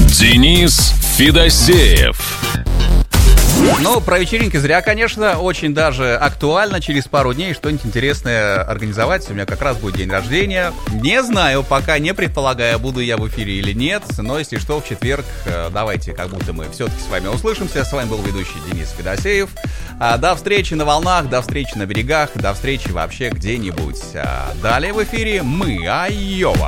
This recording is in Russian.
Денис Федосеев. Ну, про вечеринки зря, конечно, очень даже актуально. Через пару дней что-нибудь интересное организовать. У меня как раз будет день рождения. Не знаю, пока не предполагаю, буду я в эфире или нет. Но если что, в четверг давайте, как будто мы все-таки с вами услышимся. С вами был ведущий Денис Федосеев. До встречи на волнах, до встречи на берегах, до встречи вообще где-нибудь. Далее в эфире мы, Айова.